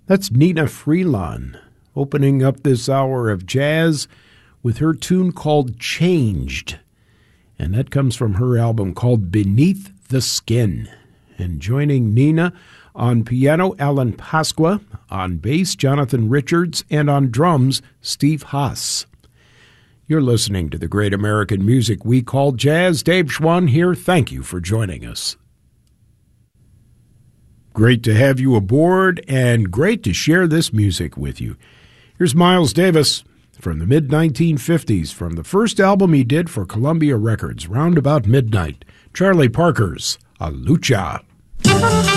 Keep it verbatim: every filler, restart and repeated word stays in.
That's Nina Freelon, opening up this hour of jazz with her tune called Changed. And that comes from her album called Beneath the Skin. And joining Nina on piano, Alan Pasqua, on bass, Jonathan Richards, and on drums, Steve Haas. You're listening to the great American music we call jazz. Dave Schwann here. Thank you for joining us. Great to have you aboard, and great to share this music with you. Here's Miles Davis from the mid nineteen fifties, from the first album he did for Columbia Records, Round About Midnight, Charlie Parker's A Lucha.